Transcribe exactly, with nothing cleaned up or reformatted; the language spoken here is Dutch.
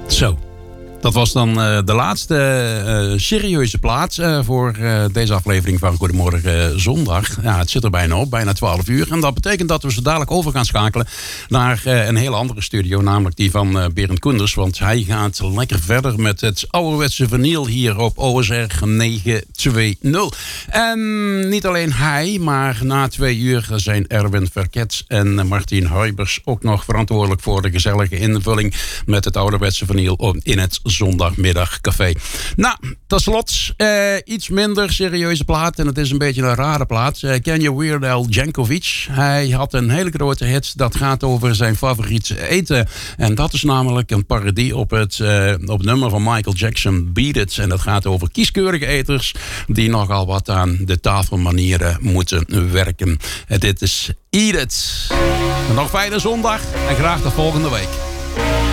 Zo. Dat was dan uh, de laatste uh, serieuze plaats uh, voor uh, deze aflevering van Goedemorgen uh, Zondag. Ja, het zit er bijna op, bijna twaalf uur. En dat betekent dat we zo dadelijk over gaan schakelen naar uh, een hele andere studio. Namelijk die van uh, Berend Koenders. Want hij gaat lekker verder met het ouderwetse vinyl hier op O S R negen twee nul. En niet alleen hij, maar na twee uur zijn Erwin Verkets en Martien Huibers ook nog verantwoordelijk voor de gezellige invulling met het ouderwetse vinyl in het zondagmiddagcafé. Nou, tot slot uh, iets minder serieuze plaat. En het is een beetje een rare plaat. Uh, ken je Weird Al Yankovic? Hij had een hele grote hit. Dat gaat over zijn favoriete eten. En dat is namelijk een parodie op het, uh, op het nummer van Michael Jackson, Beat It. En dat gaat over kieskeurige eters die nogal wat aan de tafelmanieren moeten werken. Uh, dit is Eat It. En nog fijne zondag en graag de volgende week.